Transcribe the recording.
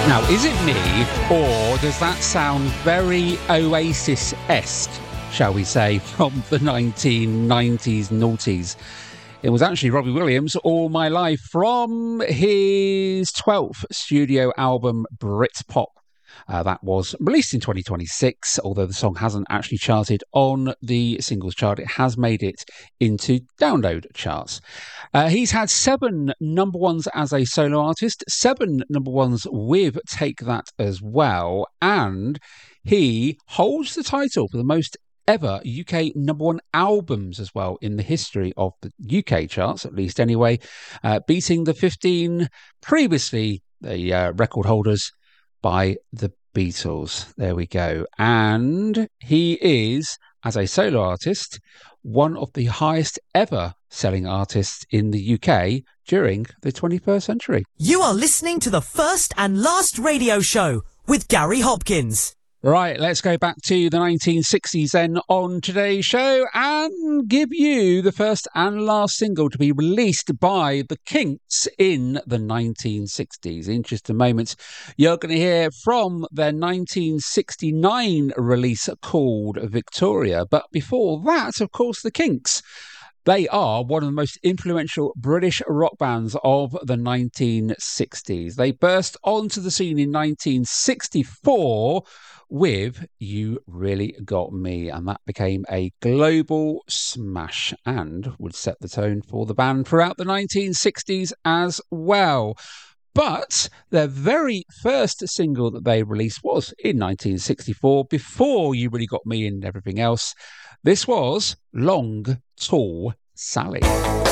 Now, is it me, or does that sound very Oasis-esque, shall we say, from the 1990s noughties? It was actually Robbie Williams, All My Life, from his 12th studio album, Britpop. That was released in 2026, although the song hasn't actually charted on the singles chart. It has made it into download charts. He's had 7 number ones as a solo artist, 7 number ones with Take That as well, and he holds the title for the most ever UK number one albums as well in the history of the UK charts, at least anyway, beating the 15 previously the record holders by the Beatles. There we go. And he is, as a solo artist, one of the highest ever selling artists in the UK during the 21st century. You are listening to the First and Last Radio Show with Gary Hopkins. Right, let's go back to the 1960s then on today's show and give you the first and last single to be released by the Kinks in the 1960s. In just a moment, you're going to hear from their 1969 release called Victoria. But before that, of course, the Kinks. They are one of the most influential British rock bands of the 1960s. They burst onto the scene in 1964 with You Really Got Me, and that became a global smash and would set the tone for the band throughout the 1960s as well. But their very first single that they released was in 1964, before You Really Got Me and everything else. This was Long Tall Sally.